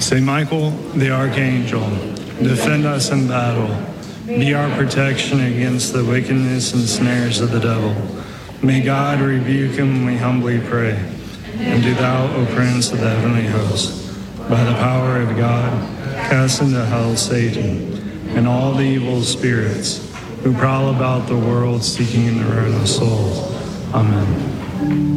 Saint Michael, the Archangel, defend us in battle. Be our protection against the wickedness and snares of the devil. May God rebuke him, we humbly pray. And do thou, O Prince of the heavenly host, by the power of God, cast into hell Satan and all the evil spirits who prowl about the world seeking the ruin of souls. Amen.